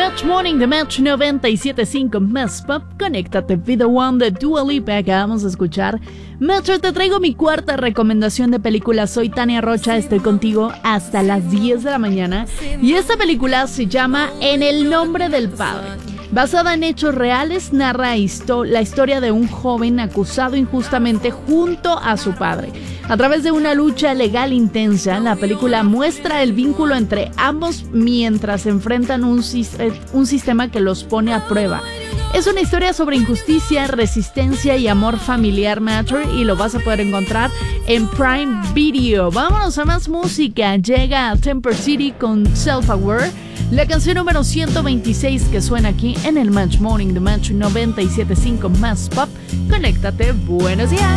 Match Morning de Match 97.5 Más Pop. Conéctate, Be The One de Dua Lipa. Acabamos de escuchar. Matcher, te traigo mi cuarta recomendación de película. Soy Tania Rocha, estoy contigo hasta las 10 de la mañana. Y esta película se llama En el Nombre del Padre. Basada en hechos reales, narra la historia de un joven acusado injustamente junto a su padre. A través de una lucha legal intensa, la película muestra el vínculo entre ambos mientras enfrentan un sistema que los pone a prueba. Es una historia sobre injusticia, resistencia y amor familiar, Matcher, y lo vas a poder encontrar en Prime Video. Vámonos a más música. Llega Temper City con Self Aware, la canción número 126 que suena aquí en el Match Morning de Match 97.5 Más Pop. Conéctate, buenos días.